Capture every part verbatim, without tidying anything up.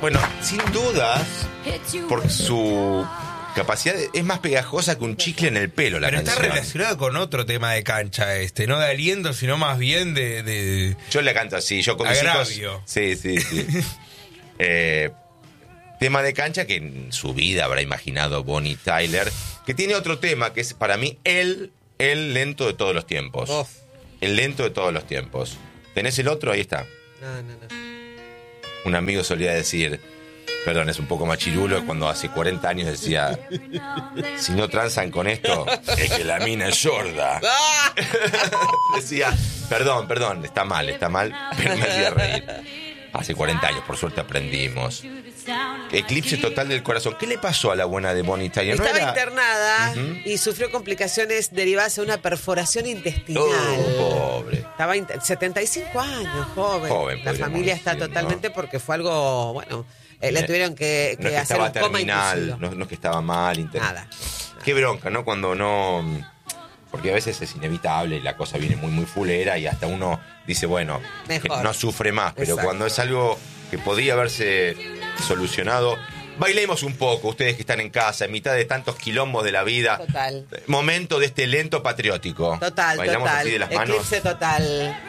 Bueno, sin dudas, por su capacidad, es más pegajosa que un chicle en el pelo la Pero canción. está relacionado con otro tema de cancha este, no de aliento, sino más bien de... de... Yo la canto así, yo con mis agravio. hijos... Sí, sí, sí. eh, tema de cancha que en su vida habrá imaginado Bonnie Tyler, que tiene otro tema que es para mí el, el lento de todos los tiempos. Oh. El lento de todos los tiempos. ¿Tenés el otro? Ahí está. No, no, no. Un amigo solía decir, perdón, es un poco machirulo, cuando hace cuarenta años decía, si no transan con esto, es que la mina es sorda. Decía, perdón, perdón, está mal, está mal, pero me hacía reír. Hace cuarenta años, por suerte aprendimos. Eclipse total del corazón. ¿Qué le pasó a la buena de Bonnie Tyler? ¿No Estaba era... internada Uh-huh. y sufrió complicaciones derivadas de una perforación intestinal. Oh, pobre. Estaba inter- setenta y cinco años, joven. Joven, La podríamos familia está decir, totalmente ¿no? porque fue algo, bueno, eh, le No- tuvieron que, que No es que hacer estaba un coma terminal, inducido. no, no es que estaba mal. Inter... Nada. Qué bronca, ¿no? Cuando no... Porque a veces es inevitable y la cosa viene muy, muy fulera y hasta uno dice, bueno, que Mejor. no sufre más. Pero Exacto. cuando es algo que podía haberse solucionado, bailemos un poco, ustedes que están en casa, en mitad de tantos quilombos de la vida. Total. Momento de este lento patriótico. Total, Bailamos total. así de las manos. Eclipse total.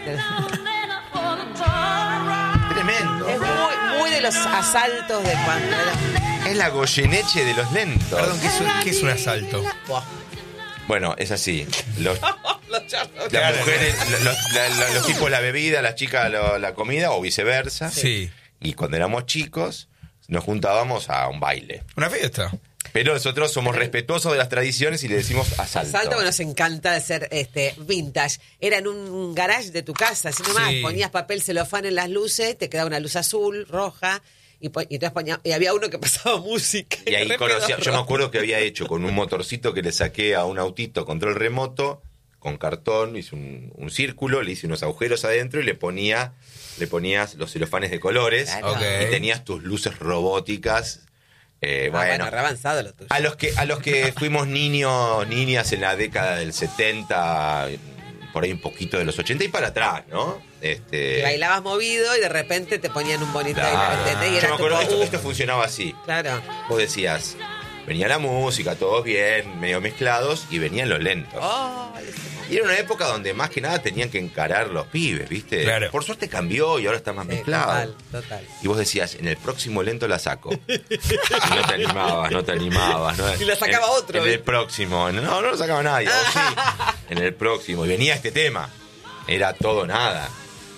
Tremendo. Es muy, muy de los asaltos de cuando era... Es la Goyeneche de los lentos. Perdón, ¿qué es, un- qué es un asalto? Buah. Bueno, es así. Los, Los charlos. las Claro. mujeres, los, la- la- los tipos la bebida, las chicas lo- la comida o viceversa. Sí. Y cuando éramos chicos, nos juntábamos a un baile. ¿Una fiesta? Pero nosotros somos respetuosos de las tradiciones y le decimos asalto. Salto que nos encanta de ser este, vintage. Era en un garage de tu casa, así nomás. Sí. Ponías papel celofán en las luces, te quedaba una luz azul, roja, y, po- y entonces ponía, y había uno que pasaba música. Y ahí re conocía, yo me pedorro. acuerdo que había hecho con un motorcito que le saqué a un autito control remoto, con cartón, hice un, un círculo, le hice unos agujeros adentro y le ponía, le ponías los celofanes de colores. Claro. Ok. Y tenías tus luces robóticas. Eh, Ah, bueno, bueno, re avanzado lo tuyo. A los que a los que fuimos niños, niñas en la década del setenta, por ahí un poquito de los ochenta y para atrás, ¿no? Este, Y bailabas movido y de repente te ponían un bonito claro. ¿entendés? Y Yo era me acuerdo, tipo, esto, uh, esto funcionaba así. claro. Vos decías, venía la música, todos bien, medio mezclados, y venían los lentos. Oh, Y era una época donde más que nada tenían que encarar los pibes, ¿viste? Claro. Por suerte cambió y ahora está más sí, mezclado. total, total. Y vos decías, en el próximo lento la saco. Y no te animabas, no te animabas. ¿no? Y la sacaba En- otro, En el ¿viste? próximo. No, no lo sacaba nadie. O sí, en el próximo. Y venía este tema. Era todo nada.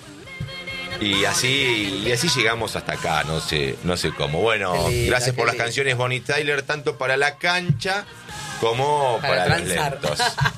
Y así, y así llegamos hasta acá, no sé, no sé cómo. Bueno, Qué lindo, gracias por qué las lindo. canciones Bonnie Tyler, tanto para la cancha como Para para, los transar. lentos.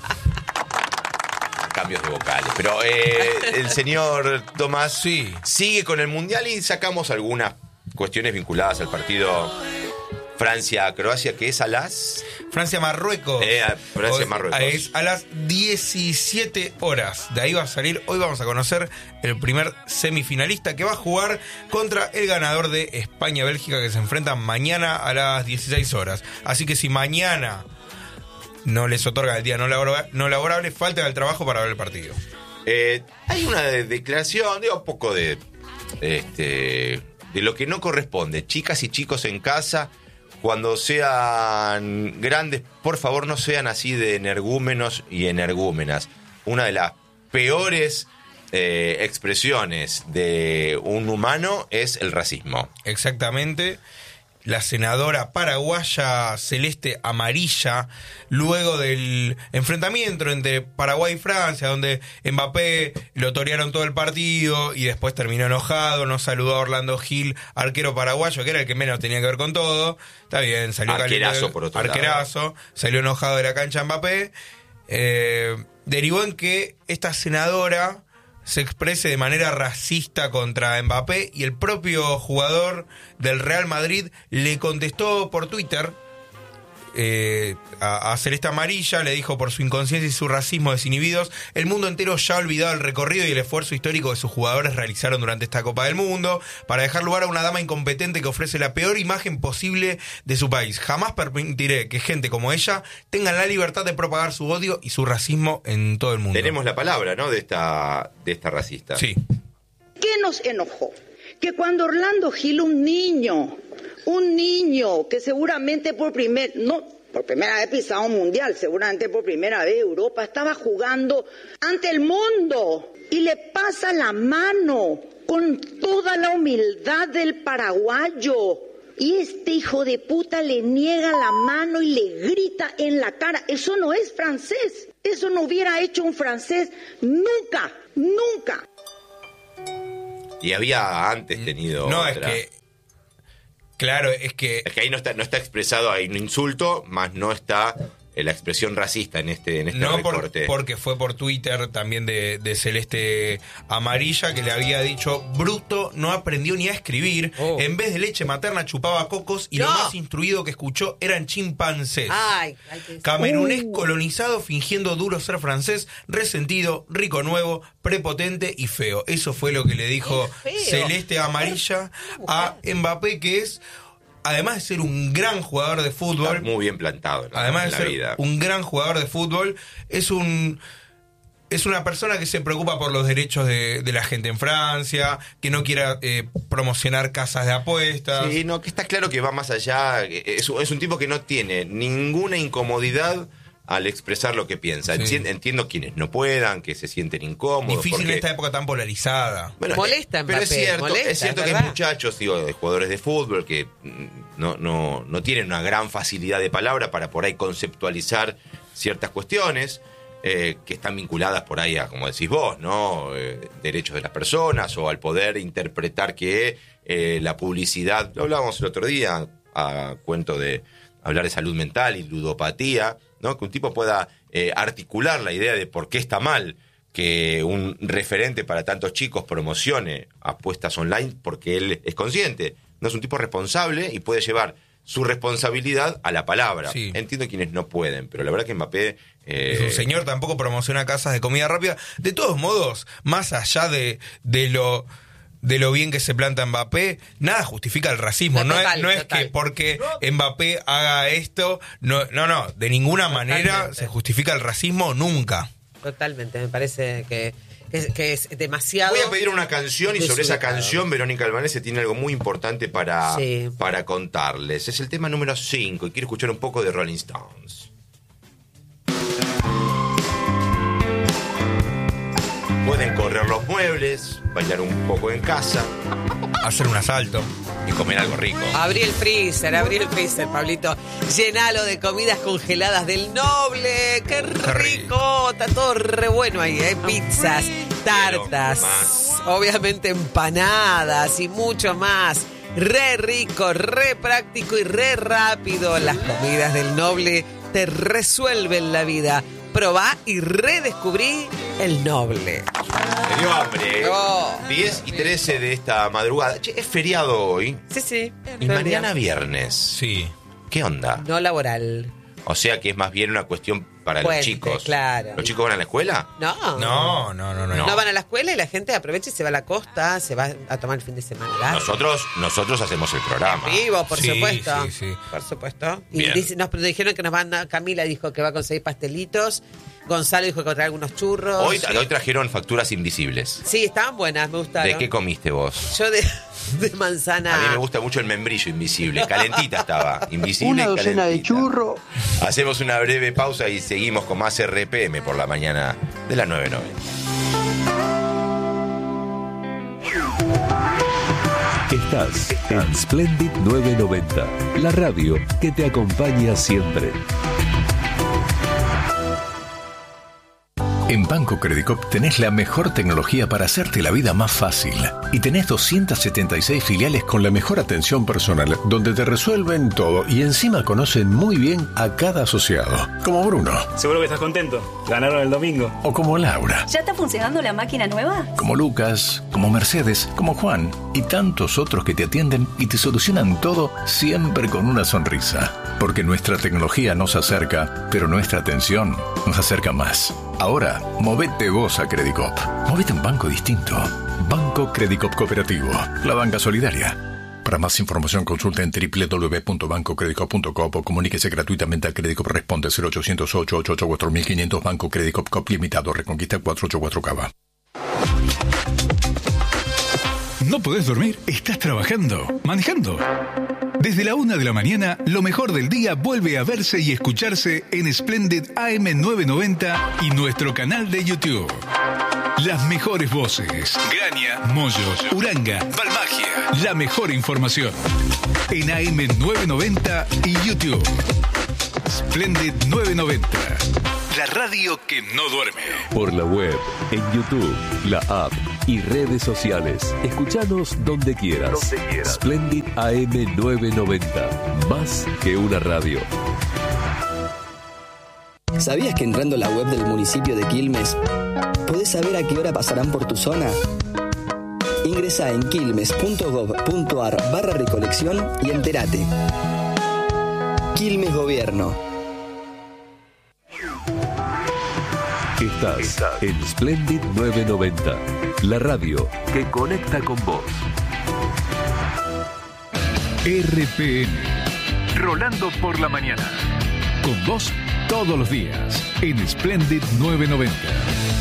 Cambios de vocales. Pero eh, el señor Tomás Sí. sigue con el Mundial y sacamos algunas cuestiones vinculadas al partido Francia-Croacia, que es a las... Francia-Marruecos. Eh, a- Francia-Marruecos. Es a las diecisiete horas. De ahí va a salir. Hoy vamos a conocer el primer semifinalista que va a jugar contra el ganador de España-Bélgica, que se enfrentan mañana a las dieciséis horas. Así que si mañana no les otorga el día no, labora- no laborable, falta el trabajo para ver el partido. Eh, hay una de- declaración, digo, un poco de, este, de lo que no corresponde. Chicas y chicos en casa, cuando sean grandes, por favor no sean así de energúmenos y energúmenas. Una de las peores eh, expresiones de un humano es el racismo. Exactamente. La senadora paraguaya Celeste Amarilla, luego del enfrentamiento entre Paraguay y Francia, donde Mbappé lo torearon todo el partido y después terminó enojado, no saludó a Orlando Gil, arquero paraguayo, que era el que menos tenía que ver con todo. Está bien, salió Arquerazo, caliente- por otro arquerazo, salió enojado de la cancha Mbappé. Eh, derivó en que esta senadora se exprese de manera racista contra Mbappé y el propio jugador del Real Madrid le contestó por Twitter eh, a, a Celeste Amarilla, le dijo: por su inconsciencia y su racismo desinhibidos, el mundo entero ya ha olvidado el recorrido y el esfuerzo histórico que sus jugadores realizaron durante esta Copa del Mundo para dejar lugar a una dama incompetente que ofrece la peor imagen posible de su país. Jamás permitiré que gente como ella tenga la libertad de propagar su odio y su racismo en todo el mundo. Tenemos la palabra, ¿no? De esta, de esta racista. Sí. ¿Qué nos enojó? que cuando Orlando Gil, un niño, un niño que seguramente por primer, no, por primera vez pisado un mundial, seguramente por primera vez Europa, estaba jugando ante el mundo y le pasa la mano con toda la humildad del paraguayo. Y este hijo de puta le niega la mano y le grita en la cara. Eso no es francés. Eso no hubiera hecho un francés nunca, nunca. Y había antes tenido No, otra. es que... Claro, es que... Es que ahí no está, no está expresado, hay un insulto, más no está eh, la expresión racista en este, en este No por- recorte. porque fue por Twitter también de, de Celeste Amarilla, que le había dicho: bruto, no aprendió ni a escribir, Oh. en vez de leche materna chupaba cocos y lo No. más instruido que escuchó eran chimpancés. Ay, ay, qué- Camerunés Uh. colonizado fingiendo duro ser francés, resentido, rico nuevo, prepotente y feo. Eso fue lo que le dijo Qué feo. Celeste Amarilla a Mbappé, que es, además de ser un gran jugador de Está fútbol, muy bien plantado, ¿no? además en de la ser vida. un gran jugador de fútbol, es un es una persona que se preocupa por los derechos de, de la gente en Francia, que no quiera eh, promocionar casas de apuestas. Sí, no, que está claro que va más allá. Es, un- es un tipo que no tiene ninguna incomodidad al expresar lo que piensa. Sí. Enti- Entiendo quienes no puedan, que se sienten incómodos. Difícil porque- en esta época tan polarizada. Bueno, Molesta eh, pero es Mbappé, cierto, molesta, es cierto es que hay verdad. muchachos, digo, de jugadores de fútbol que mm, no, no, no tienen una gran facilidad de palabra para por ahí conceptualizar ciertas cuestiones eh, que están vinculadas por ahí a, como decís vos, ¿no? Eh, derechos de las personas o al poder interpretar que eh, la publicidad, lo hablábamos el otro día, a cuento de hablar de salud mental y ludopatía, ¿no? Que un tipo pueda eh, articular la idea de por qué está mal que un referente para tantos chicos promocione apuestas online porque él es consciente. No es un tipo responsable y puede llevar su responsabilidad a la palabra. Sí. Entiendo quienes no pueden, pero la verdad que Mbappé... eh, Es un señor, tampoco promociona casas de comida rápida. De todos modos, más allá de, de lo de lo bien que se planta Mbappé, nada justifica el racismo. No, No, total, es, no es total. que porque Mbappé haga esto, no, no, no, de ninguna manera Totalmente. se justifica el racismo nunca. Totalmente, me parece que, que, es, que es demasiado. Voy a pedir una canción y sobre esa desubicado. canción Verónica Albanese tiene algo muy importante para, Sí. para contarles. Es el tema número cinco y quiero escuchar un poco de Rolling Stones. Pueden correr los muebles, bailar un poco en casa Hacer un asalto. y comer algo rico. Abrí el freezer, abrí el freezer, Pablito. Llenalo de comidas congeladas del Noble. ¡Qué rico! Está todo re bueno ahí, ¿eh? Pizzas, tartas, más. obviamente empanadas y mucho más. Re rico, re práctico y re rápido. Las comidas del Noble te resuelven la vida. Probá y redescubrí el Noble. Me dio hambre. ¿eh? Oh. diez y trece de esta madrugada. Che, es feriado hoy Sí, sí. y mañana viernes. Sí. ¿Qué onda? No laboral. O sea que es más bien una cuestión para Puente, los chicos. claro. ¿Los chicos van a la escuela? No. No, no, no, no. No. van a la escuela y la gente aprovecha y se va a la costa, se va a tomar el fin de semana largo. Nosotros, nosotros hacemos el programa. Vivo, por Sí, supuesto. sí, sí. Por supuesto. Y Bien. dice- nos dijeron que nos van a, Camila dijo que va a conseguir pastelitos. Gonzalo dijo que va a traer algunos churros. Hoy, hoy trajeron facturas invisibles. Sí, estaban buenas, me gustaron. ¿De qué comiste vos? Yo de, de manzana. A mí me gusta mucho el membrillo invisible. Calentita estaba. Invisible Una y docena de calentita. churros. Hacemos una breve pausa y seguimos con más R P M por la mañana de las nueve noventa. Estás en Splendid nueve noventa, la radio que te acompaña siempre. En Banco Credicop tenés la mejor tecnología para hacerte la vida más fácil. Y tenés doscientas setenta y seis filiales con la mejor atención personal, donde te resuelven todo y encima conocen muy bien a cada asociado. Como Bruno. Seguro que estás contento. Ganaron el domingo. O como Laura. ¿Ya está funcionando la máquina nueva? Como Lucas, como Mercedes, como Juan y tantos otros que te atienden y te solucionan todo siempre con una sonrisa. Porque nuestra tecnología nos acerca, pero nuestra atención nos acerca más. Ahora, movete vos a Credicop. Movete a un banco distinto. Banco Credicop Cooperativo. La banca solidaria. Para más información consulta en doble u doble u doble u punto banco credicop punto com o comuníquese gratuitamente a Credicop. Responde cero ochocientos ocho, ochocientos ochenta y cuatro mil quinientos. Banco Credicop Cop Limitado. Reconquista cuatrocientos ochenta y cuatro Cava. ¿No podés dormir? ¿Estás trabajando? ¿Manejando? Desde la una de la mañana, lo mejor del día vuelve a verse y escucharse en Splendid A M novecientos noventa y nuestro canal de YouTube. Las mejores voces. Graña, Moyo, Uranga, Balmagia. La mejor información. En A M novecientos noventa y YouTube. Splendid novecientos noventa. La radio que no duerme. Por la web, en YouTube, la app y redes sociales. Escuchanos donde quieras. Donde quieras. Splendid A M novecientos noventa. Más que una radio. ¿Sabías que entrando a la web del municipio de Quilmes podés saber a qué hora pasarán por tu zona? Ingresá en quilmes.gov.ar barra recolección y entérate. Quilmes Gobierno. Estás, Estás en Splendid novecientos noventa, la radio que conecta con vos. R P M. Rolando por la mañana. Con vos todos los días en Splendid novecientos noventa.